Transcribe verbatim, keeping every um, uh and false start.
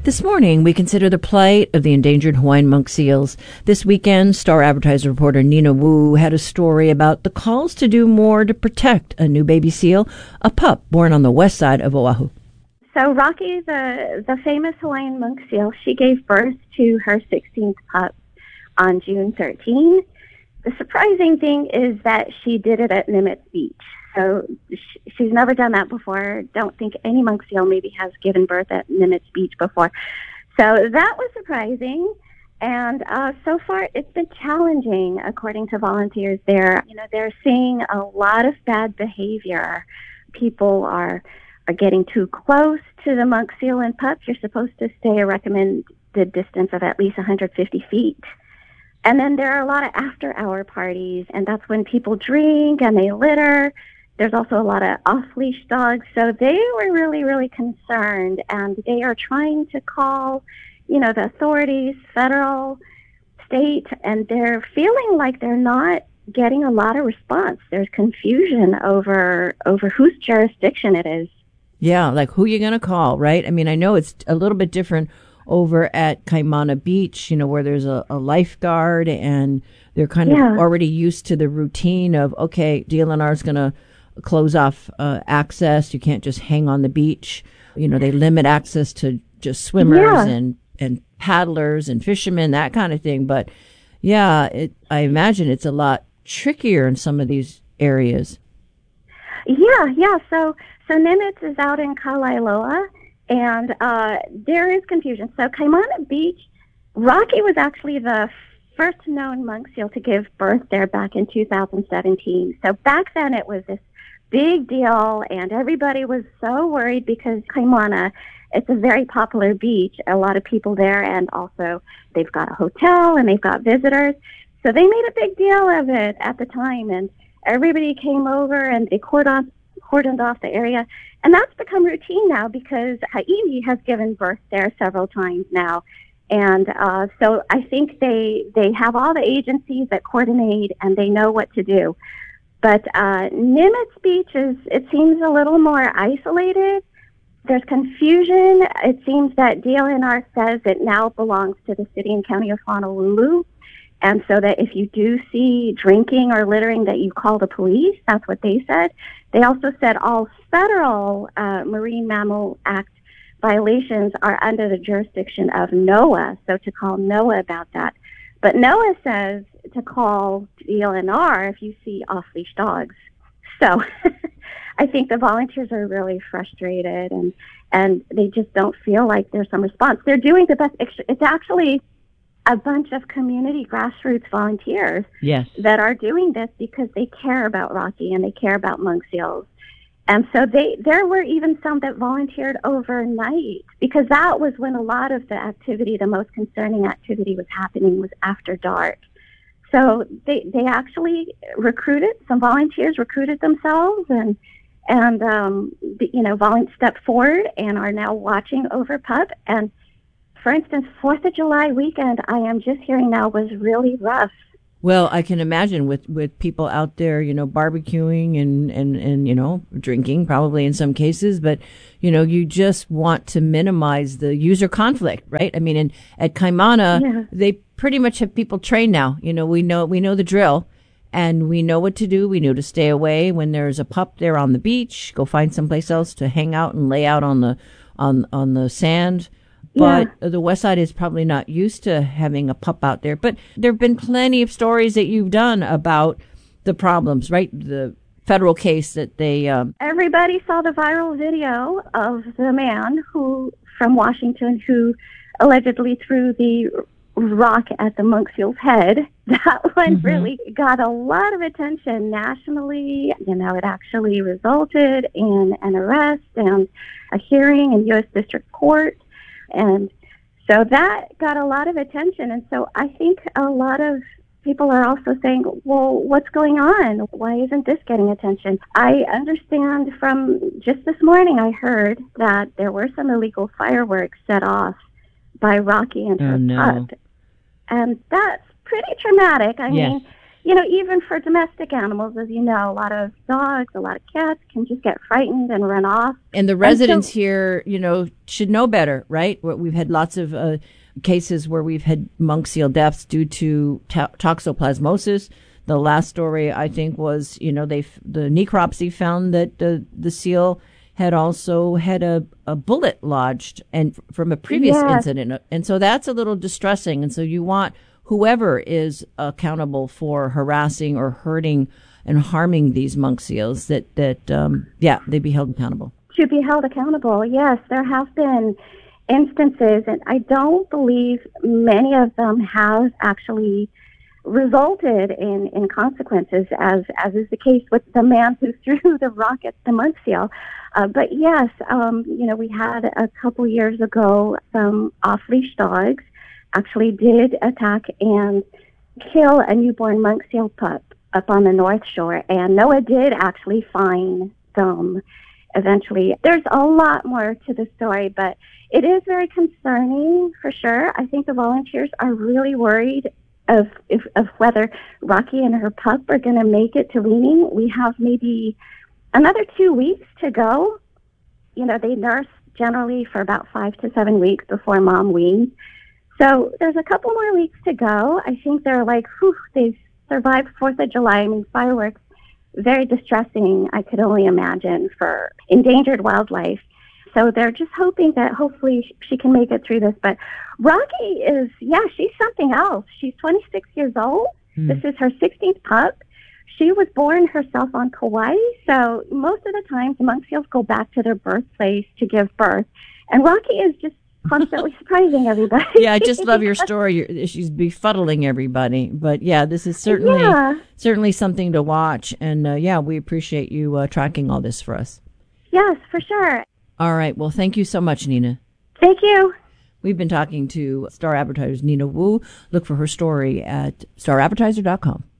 This morning, we consider the plight of the endangered Hawaiian monk seals. This weekend, Star Advertiser reporter Nina Wu had a story about the calls to do more to protect a new baby seal, a pup born on the west side of Oahu. So Rocky, the, the famous Hawaiian monk seal, she gave birth to her sixteenth pup on June thirteenth. The surprising thing is that she did it at Nimitz Beach. So she's never done that before. Don't think any monk seal maybe has given birth at Nimitz Beach before. So that was surprising. And uh, so far, it's been challenging, according to volunteers there. You know, they're seeing a lot of bad behavior. People are are getting too close to the monk seal and pups. You're supposed to stay a recommended distance of at least one hundred fifty feet. And then there are a lot of after-hour parties, and that's when people drink and they litter. There's also a lot of off-leash dogs. So they were really, really concerned, and they are trying to call, you know, the authorities, federal, state, and they're feeling like they're not getting a lot of response. There's confusion over over whose jurisdiction it is. Yeah, like who you're going to call, right? I mean, I know it's a little bit different over at Kaimana Beach, you know, where there's a, a lifeguard and they're kind of yeah. already used to the routine of, okay, D L N R is going to close off uh, access. You can't just hang on the beach. You know, they limit access to just swimmers yeah. and, and paddlers and fishermen, that kind of thing. But yeah, it, I imagine it's a lot trickier in some of these areas. Yeah, yeah. So, so Nimitz is out in Kalailoa, and uh, there is confusion. So Kaimana Beach, Rocky was actually the first known monk seal to give birth there back in two thousand seventeen. So back then it was this big deal, and everybody was so worried because Kaimana, it's a very popular beach. A lot of people there, and also they've got a hotel and they've got visitors. So they made a big deal of it at the time, and everybody came over and they cordoned, cordoned off the area. And that's become routine now because Ha'iwi has given birth there several times now. And uh, so I think they they have all the agencies that coordinate and they know what to do. But uh, Nimitz Beach is, it seems a little more isolated. There's confusion. It seems that D L N R says it now belongs to the city and county of Honolulu. And so that if you do see drinking or littering, that you call the police. That's what they said. They also said all federal uh, Marine Mammal Act violations are under the jurisdiction of NOAA, so to call NOAA about that. But NOAA says to call D L N R if you see off-leash dogs. So I think the volunteers are really frustrated, and, and they just don't feel like there's some response. They're doing the best. It's actually a bunch of community grassroots volunteers yes. that are doing this because they care about Rocky and they care about monk seals. And so they, there were even some that volunteered overnight because that was when a lot of the activity, the most concerning activity was happening, was after dark. So they, they actually recruited, some volunteers recruited themselves and, and, um, you know, volunteers stepped forward and are now watching over pup. And for instance, fourth of July weekend, I am just hearing now, was really rough. Well, I can imagine with, with people out there, you know, barbecuing and, and, and, you know, drinking probably in some cases. But, you know, you just want to minimize the user conflict, right? I mean, in, at Kaimana, yeah. they pretty much have people trained now. You know, we know we know the drill and we know what to do. We know to stay away when there's a pup there on the beach. Go find someplace else to hang out and lay out on the on on the sand. But yeah. the West Side is probably not used to having a pup out there. But there have been plenty of stories that you've done about the problems, right? The federal case that they... Um... Everybody saw the viral video of the man who from Washington who allegedly threw the rock at the monk seal's head. That one mm-hmm. really got a lot of attention nationally. You know, it actually resulted in an arrest and a hearing in U S District Court. And so that got a lot of attention. And so I think a lot of people are also saying, well, what's going on? Why isn't this getting attention? I understand from just this morning, I heard that there were some illegal fireworks set off by Rocky and her oh, no. pup. And that's pretty traumatic. I yes. mean, you know, even for domestic animals, as you know, a lot of dogs, a lot of cats can just get frightened and run off. And the residents and so, here, you know, should know better, right? We've had lots of uh, cases where we've had monk seal deaths due to to- toxoplasmosis. The last story, I think, was, you know, they the necropsy found that the the seal had also had a, a bullet lodged and from a previous yes. incident. And so that's a little distressing. And so you want whoever is accountable for harassing or hurting and harming these monk seals, that, that um, yeah, they be held accountable. To be held accountable, yes. There have been instances, and I don't believe many of them have actually resulted in, in consequences, as, as is the case with the man who threw the rock at the monk seal. Uh, but yes, um, you know, we had a couple years ago some off-leash dogs actually did attack and kill a newborn monk seal pup up on the North Shore, and NOAA did actually find them eventually. There's a lot more to the story, but it is very concerning for sure. I think the volunteers are really worried of if, of whether Rocky and her pup are going to make it to weaning. We have maybe another two weeks to go. You know, they nurse generally for about five to seven weeks before mom weans. So there's a couple more weeks to go. I think they're like, whew, they've survived fourth of July. I mean, fireworks, very distressing, I could only imagine, for endangered wildlife. So they're just hoping that hopefully she can make it through this. But Rocky is, yeah, she's something else. She's twenty-six years old. Mm. This is her sixteenth pup. She was born herself on Kauai. So most of the time, the monk seals go back to their birthplace to give birth. And Rocky is just constantly surprising everybody. Yeah, I just love your story. You're, she's befuddling everybody. But yeah, this is certainly yeah. certainly something to watch. And uh, yeah, we appreciate you uh, tracking all this for us. Yes, for sure. All right. Well, thank you so much, Nina. Thank you. We've been talking to Star Advertiser's Nina Wu. Look for her story at star advertiser dot com.